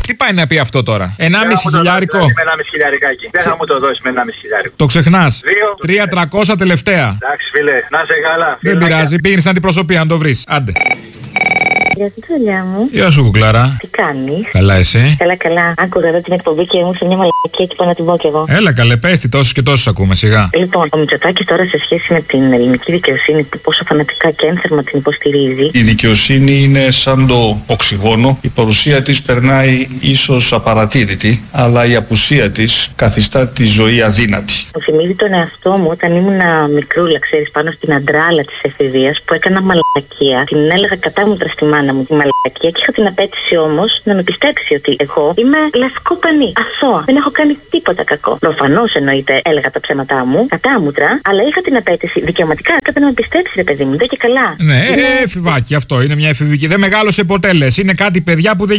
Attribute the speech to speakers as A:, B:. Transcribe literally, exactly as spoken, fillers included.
A: Τι πάει να πει αυτό τώρα? ενάμιση
B: χιλιάρικο.
A: χιλιάρικο.
B: Με ενάμιση χιλιάρικάκι. Δεν θα μου το δώσει με ενάμιση χιλιάρικο.
A: Το ξεχνάς.
B: Δύο.
A: τρία τριακόσια τελευταία.
B: Εντάξει φίλε, να σε καλά.
A: Δεν πειράζει, πήγαινε στην αντιπροσωπεία να το βρεις. Άντε.
C: Για τη δουλειά μου.
A: Γεια σου κουκλάρα.
C: Τι κάνεις?
A: Καλά εσύ?
C: Καλά καλά. Άκουγα εδώ την εκπομπή και μου ήρθε μια μαλακία και είπα να την πω κι εγώ.
A: Έλα καλέ, πες τι, τόσους και τόσους ακούμε σιγά.
C: Λοιπόν, ο Μητσοτάκης τώρα σε σχέση με την ελληνική δικαιοσύνη, πόσο φανατικά και ένθερμα την υποστηρίζει.
D: Η δικαιοσύνη είναι σαν το οξυγόνο. Η παρουσία της περνάει ίσως απαρατήρητη, αλλά η απουσία της καθιστά τη ζωή αδύνατη.
C: Μου θυμίζει τον εαυτό μου όταν ήμουν μικρούλα, ξέρεις, πάνω στην αντράλα της εφηβείας που έκανα μαλακία. Την έλεγα κατάμουτρα στη μάνα μου τη μαλακία και είχα την απέτηση όμως να με πιστέψει ότι εγώ είμαι λευκό πανί, αθώα. Δεν έχω κάνει τίποτα κακό. Προφανώς εννοείται έλεγα τα ψέματά μου, κατάμουτρα, αλλά είχα την απέτηση δικαιωματικά έπρεπε να με πιστέψει, ρε παιδί μου, δεν και καλά.
A: Ναι, ε, εφηβάκι αυτό είναι μια εφηβική. Δεν μεγάλωσε ποτέ λες. Είναι κάτι παιδιά που δεν